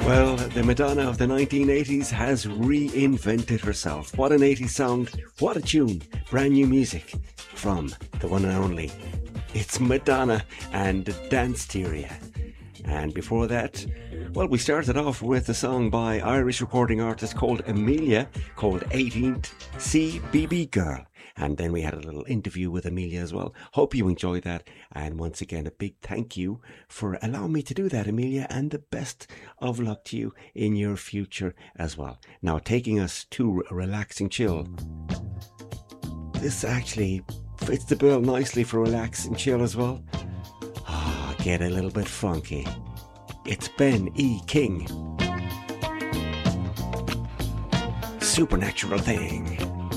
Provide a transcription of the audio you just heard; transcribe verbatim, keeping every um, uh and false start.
Well, the Madonna of the nineteen eighties has reinvented herself. What an eighties sound, what a tune, brand new music from the one and only. It's Madonna and Danceteria. And before that, well, we started off with a song by Irish recording artist called Amelia, called eighteenth C B B Girl. And then we had a little interview with Amelia as well. Hope you enjoyed that. And once again, a big thank you for allowing me to do that, Amelia, and the best of luck to you in your future as well. Now, taking us to a relaxing chill. This actually fits the bill nicely for relaxing chill as well. Ah, get a little bit funky. It's Ben E. King. Supernatural Thing.